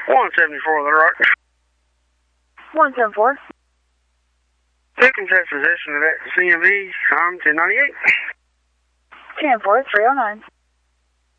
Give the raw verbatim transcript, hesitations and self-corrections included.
one seventy-four, the rock. one seven four. Victim has possession of that C M V. I'm ten ninety-eight. ten four, three oh nine.